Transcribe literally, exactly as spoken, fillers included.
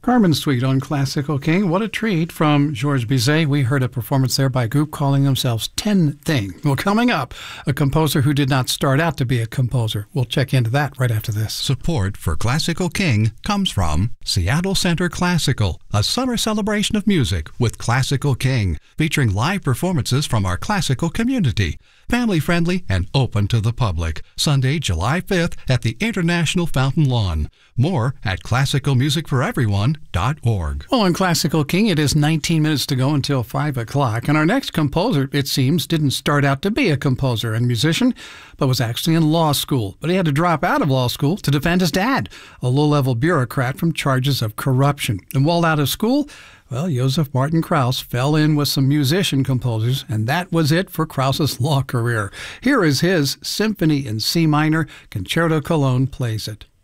Carmen Suite on Classical King. What a treat from Georges Bizet. We heard a performance there by a group calling themselves Ten Thing. Well, coming up, a composer who did not start out to be a composer. We'll check into that right after this. Support for Classical King comes from Seattle Center Classical, a summer celebration of music with Classical King, featuring live performances from our classical community. Family-friendly and open to the public. Sunday, July fifth at the International Fountain Lawn. More at classical music for everyone dot org. Well, on Classical King, it is nineteen minutes to go until five o'clock. And our next composer, it seems, didn't start out to be a composer and musician, but was actually in law school. But he had to drop out of law school to defend his dad, a low-level bureaucrat, from charges of corruption. And while out of school, well, Joseph Martin Krauss fell in with some musician composers, and that was it for Krauss's law career. Here is his Symphony in C minor. Concerto Cologne plays it.